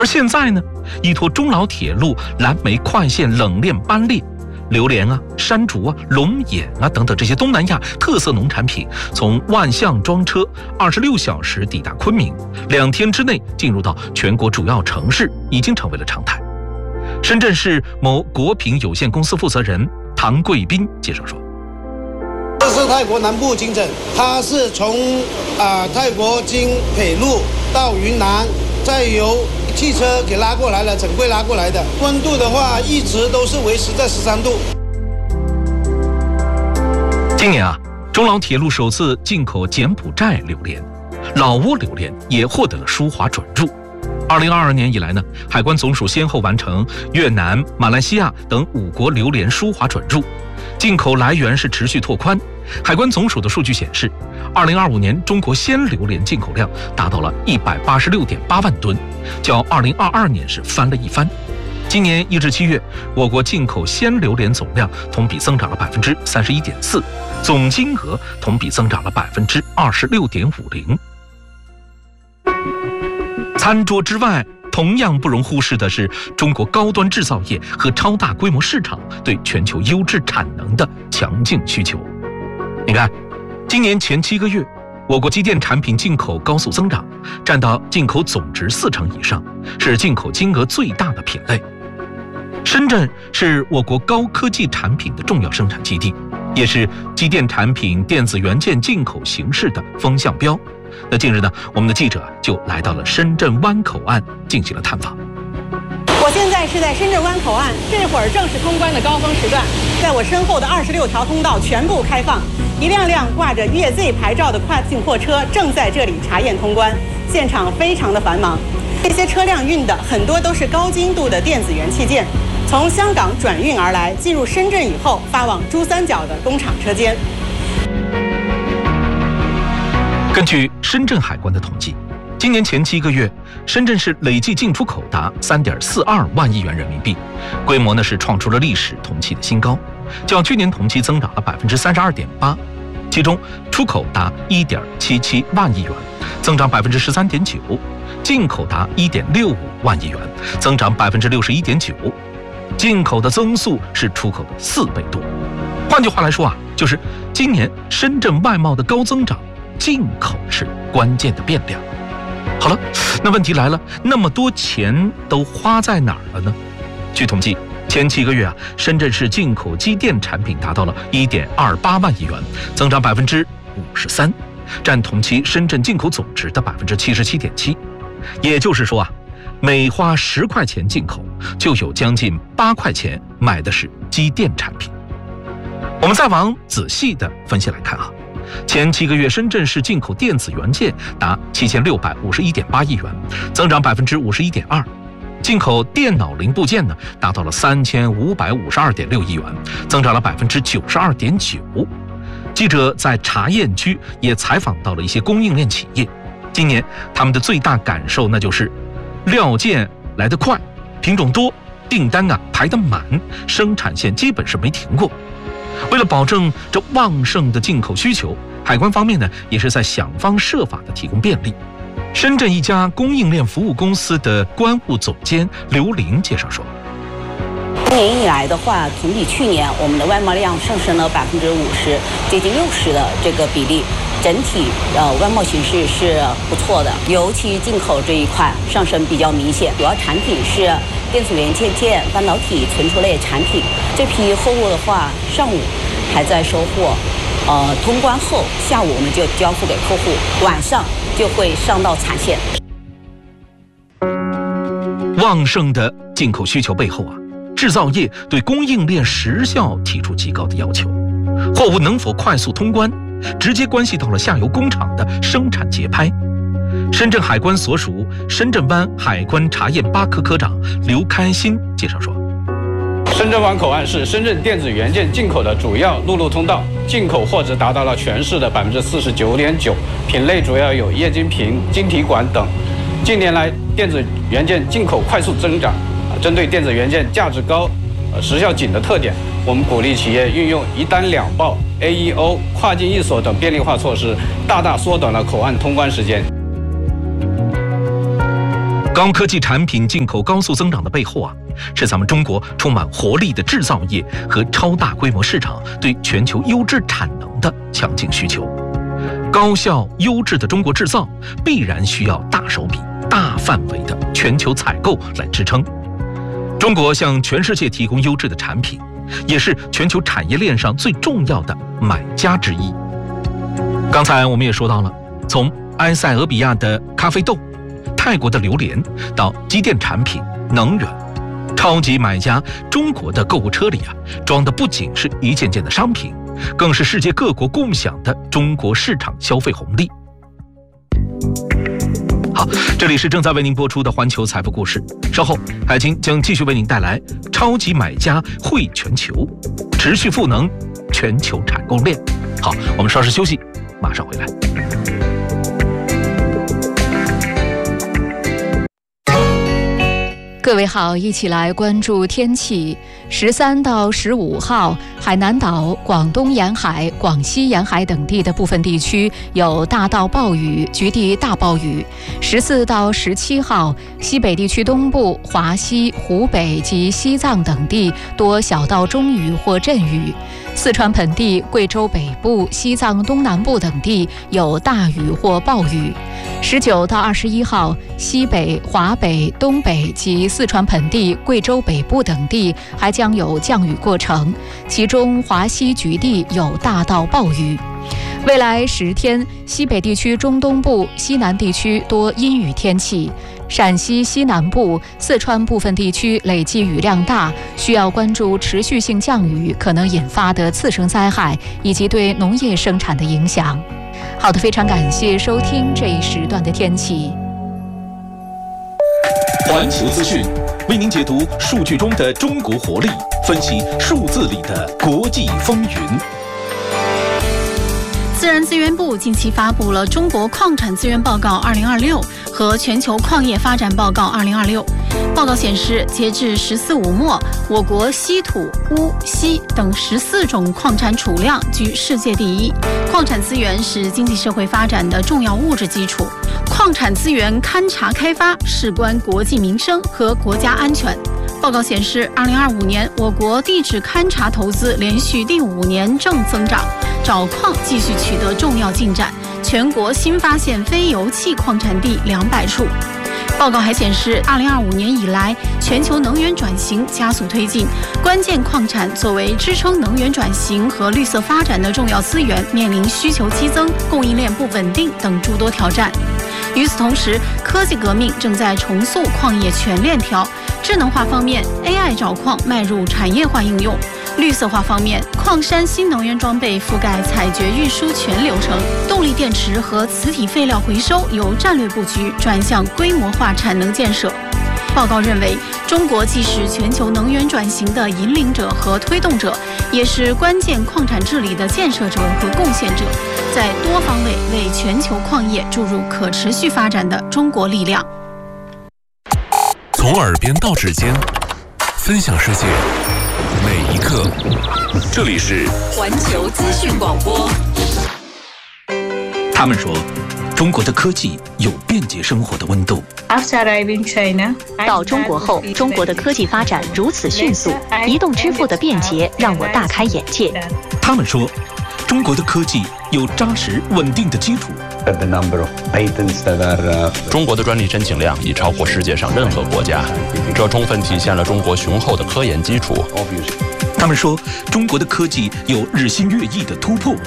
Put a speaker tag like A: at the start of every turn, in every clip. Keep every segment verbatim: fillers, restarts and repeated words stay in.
A: 而现在呢，依托中老铁路蓝莓快线冷链班列，榴莲啊、山竹啊、龙眼啊等等这些东南亚特色农产品，从万象装车二十六小时抵达昆明，两天之内进入到全国主要城市，已经成为了常态。深圳市某果品有限公司负责人唐贵斌介绍说，
B: 这是泰国南部金枕，它是从啊、呃、泰国经北路到云南，再由汽车给拉过来了，整柜拉过来的。温度的话，一直都是维持在十三度。
A: 今年啊，中老铁路首次进口柬埔寨榴莲，老挝榴莲也获得了输华准入。二零二二年以来呢，海关总署先后完成越南、马来西亚等五国榴莲输华准入，进口来源是持续拓宽。海关总署的数据显示，二零二五年中国鲜榴莲进口量达到了一百八十六点八万吨，较二零二二年是翻了一番。今年一至七月，我国进口鲜榴莲总量同比增长了百分之三十一点四，总金额同比增长了百分之二十六点五零。餐桌之外，同样不容忽视的是中国高端制造业和超大规模市场对全球优质产能的强劲需求。你看，今年前七个月，我国机电产品进口高速增长，占到进口总值四成以上，是进口金额最大的品类。深圳是我国高科技产品的重要生产基地，也是机电产品电子元件进口形势的风向标。那近日呢，我们的记者就来到了深圳湾口岸进行了探访。
C: 我现在是在深圳湾口岸，这会儿正是通关的高峰时段，在我身后的二十六条通道全部开放，一辆辆挂着粤 Z 牌照的跨境货车正在这里查验通关，现场非常的繁忙。这些车辆运的很多都是高精度的电子元器件，从香港转运而来，进入深圳以后发往珠三角的工厂车间。
A: 根据深圳海关的统计，今年前七个月，深圳市累计进出口达三点四二万亿元人民币，规模呢是创出了历史同期的新高，较去年同期增长了百分之三十二点八。其中出口达一点七七万亿元，增长百分之十三点九；进口达一点六五万亿元，增长百分之六十一点九。进口的增速是出口的四倍多。换句话来说啊，就是今年深圳外贸的高增长，进口是关键的变量。好了，那问题来了，那么多钱都花在哪儿了呢？据统计，前七个月啊，深圳市进口机电产品达到了一点二八万亿元，增长百分之五十三，占同期深圳进口总值的百分之七十七点七。也就是说啊，每花十块钱进口，就有将近八块钱买的是机电产品。我们再往仔细的分析来看啊。前七个月，深圳市进口电子元件达七千六百五十一点八亿元，增长百分之五十一点二；进口电脑零部件呢，达到了三千五百五十二点六亿元，增长了百分之九十二点九。记者在查验区也采访到了一些供应链企业，今年他们的最大感受那就是料件来得快，品种多，订单啊排得满，生产线基本是没停过。为了保证这旺盛的进口需求，海关方面呢也是在想方设法的提供便利。深圳一家供应链服务公司的关务总监刘玲介绍说，
D: 今年以来的话，总比去年我们的外贸量上升了百分之五十，接近六十的这个比例，整体呃外贸形势是不错的，尤其进口这一块上升比较明显，主要产品是电子元件件、半导体、存储类产品。这批货物的话，上午还在收货，呃，通关后下午我们就交付给客户，晚上就会上到产线。
A: 旺盛的进口需求背后啊，制造业对供应链时效提出极高的要求，货物能否快速通关，直接关系到了下游工厂的生产节拍。深圳海关所属深圳湾海关查验八科科长刘开新介绍说，
E: 深圳湾口岸是深圳电子元件进口的主要陆路通道，进口货值达到了全市的百分之四十九点九，品类主要有液晶屏、晶体管等。近年来，电子元件进口快速增长，针对电子元件价值高、时效紧的特点，我们鼓励企业运用一单两报、A E O、跨境一锁等便利化措施，大大缩短了口岸通关时间。
A: 高科技产品进口高速增长的背后啊，是咱们中国充满活力的制造业和超大规模市场对全球优质产能的强劲需求。高效优质的中国制造必然需要大手笔、大范围的全球采购来支撑。中国向全世界提供优质的产品，也是全球产业链上最重要的买家之一。刚才我们也说到了，从埃塞俄比亚的咖啡豆、泰国的榴莲到机电产品、能源，超级买家中国的购物车里啊，装的不仅是一件件的商品，更是世界各国共享的中国市场消费红利。好，这里是正在为您播出的环球财富故事，稍后海清将继续为您带来超级买家汇全球，持续赋能全球产供链。好，我们稍事休息，马上回来。
F: 各位好，一起来关注天气。十三到十五号，海南岛、广东沿海、广西沿海等地的部分地区有大到暴雨，局地大暴雨。十四到十七号，西北地区东部、华西、湖北及西藏等地多小到中雨或阵雨。四川盆地、贵州北部、西藏东南部等地有大雨或暴雨。十九到二十一号，西北、华北、东北及四川盆地、贵州北部等地还将有降雨过程，其中华西局地有大到暴雨。未来十天，西北地区中东部、西南地区多阴雨天气，陕西西南部、四川部分地区累计雨量大，需要关注持续性降雨可能引发的次生灾害以及对农业生产的影响。好的，非常感谢收听这一时段的天气。
A: 环球资讯为您解读数据中的中国活力，分析数字里的国际风云。
G: 自然资源部近期发布了《中国矿产资源报告二零二六》和《全球矿业发展报告二零二六》。报告显示，截至十四五末，我国稀土、钨、锡等十四种矿产储量居世界第一。矿产资源是经济社会发展的重要物质基础，矿产资源勘察开发事关国计民生和国家安全。报告显示，二零二五年我国地质勘察投资连续第五年正增长，找矿继续取得重要进展，全国新发现非油气矿产地两百处。报告还显示，二零二五年以来，全球能源转型加速推进，关键矿产作为支撑能源转型和绿色发展的重要资源，面临需求激增、供应链不稳定等诸多挑战。与此同时，科技革命正在重塑矿业全链条。智能化方面 ，A I 找矿迈入产业化应用；绿色化方面，矿山新能源装备覆盖采掘运输全流程；动力电池和磁体废料回收由战略布局转向规模化产能建设。报告认为，中国既是全球能源转型的引领者和推动者，也是关键矿产治理的建设者和贡献者，在多方位为全球矿业注入可持续发展的中国力量。
H: 从耳边到指尖，分享世界每一刻。这里是
F: 环球资讯广播。
A: 他们说，中国的科技有便捷生活的温度。
I: 到中国后，中国的科技发展如此迅速，移动支付的便捷让我大开眼界。
A: 他们说，中国的科技有扎实稳定的基础。
J: 中国的专利申请量已超过世界上任何国家，这充分体现了中国雄厚的科研基础。
A: 他们说，中国的科技有日新月异的突破。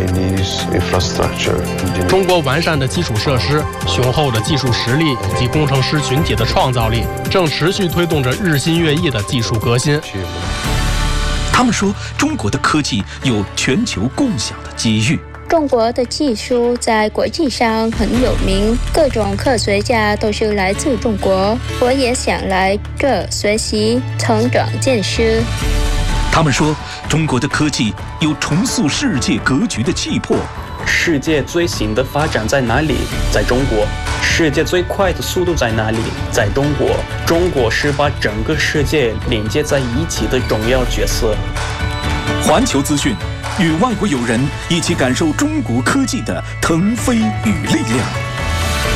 K: 中国完善的基础设施、雄厚的技术实力以及工程师群体的创造力，正持续推动着日新月异的技术革新。
A: 他们说，中国的科技有全球共享的机遇。
L: 中国的技术在国际上很有名，各种科学家都是来自中国。我也想来这学习、成长见识。
A: 他们说，中国的科技有重塑世界格局的气魄。
M: 世界最新的发展在哪里？在中国。世界最快的速度在哪里？在中国。中国是把整个世界连接在一起的重要角色。
A: 环球资讯，与外国友人一起感受中国科技的腾飞与力量。